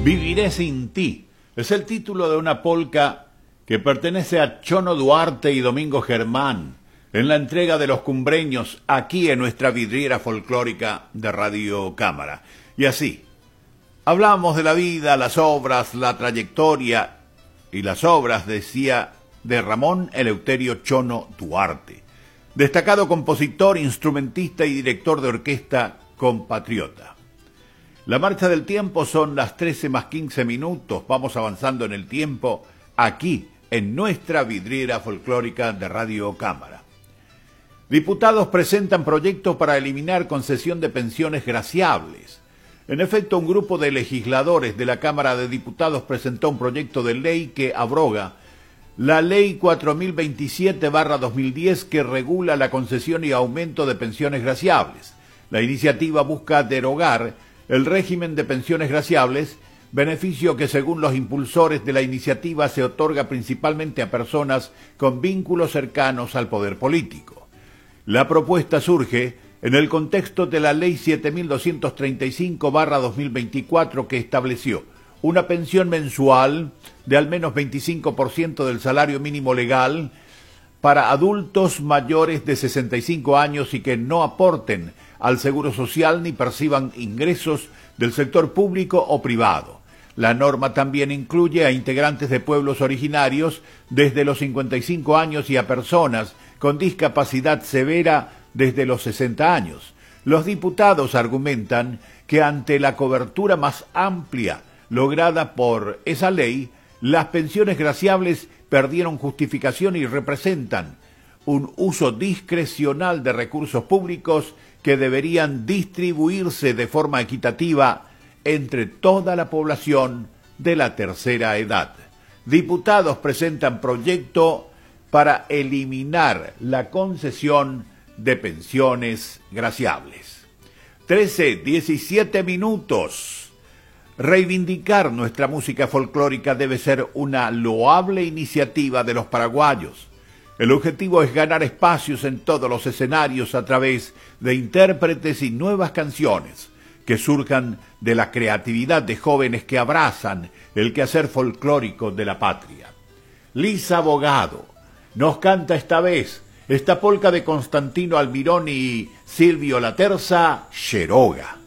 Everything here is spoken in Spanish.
Viviré sin ti es el título de una polca que pertenece a Chono Duarte y Domingo Germán en la entrega de Los Cumbreños aquí en nuestra vidriera folclórica de Radio Cámara. Y así, hablamos de la vida, las obras, la trayectoria y las obras, decía, de Ramón Eleuterio Chono Duarte, destacado compositor, instrumentista y director de orquesta compatriota. La marcha del tiempo son las 13 más 15 minutos. Vamos avanzando en el tiempo aquí en nuestra vidriera folclórica de Radio Cámara. Diputados presentan proyectos para eliminar concesión de pensiones graciables. En efecto, un grupo de legisladores de la Cámara de Diputados presentó un proyecto de ley que abroga la Ley 4027/2010 que regula la concesión y aumento de pensiones graciables. La iniciativa busca derogar el régimen de pensiones graciables, beneficio que según los impulsores de la iniciativa se otorga principalmente a personas con vínculos cercanos al poder político. La propuesta surge en el contexto de la Ley 7235/2024 que estableció una pensión mensual de al menos 25% del salario mínimo legal para adultos mayores de 65 años y que no aporten al Seguro Social ni perciban ingresos del sector público o privado. La norma también incluye a integrantes de pueblos originarios desde los 55 años y a personas con discapacidad severa desde los 60 años. Los diputados argumentan que ante la cobertura más amplia lograda por esa ley, las pensiones graciables perdieron justificación y representan un uso discrecional de recursos públicos que deberían distribuirse de forma equitativa entre toda la población de la tercera edad. Diputados presentan proyecto para eliminar la concesión de pensiones graciables. 13:17 minutos. Reivindicar nuestra música folclórica debe ser una loable iniciativa de los paraguayos. El objetivo es ganar espacios en todos los escenarios a través de intérpretes y nuevas canciones que surjan de la creatividad de jóvenes que abrazan el quehacer folclórico de la patria. Lisa Bogado nos canta esta vez esta polca de Constantino Almirón y Silvio Laterza, Cheroga.